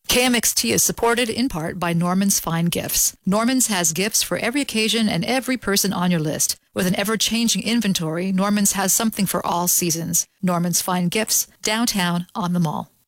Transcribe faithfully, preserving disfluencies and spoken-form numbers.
K M X T is supported in part by Norman's Fine Gifts. Norman's has gifts for every occasion and every person on your list. With an ever-changing inventory, Norman's has something for all seasons. Norman's Fine Gifts, downtown on the Mall.